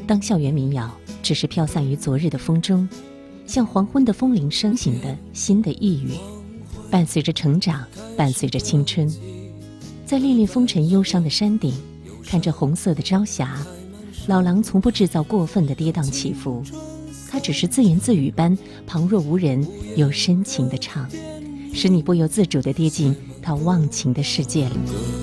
当校园民谣只是飘散于昨日的风中，像黄昏的风铃声醒的新的呓语，伴随着成长，伴随着青春。在历历风尘忧伤的山顶，看着红色的朝霞，老狼从不制造过分的跌宕起伏，他只是自言自语般旁若无人又深情地唱，使你不由自主地跌进他忘情的世界里。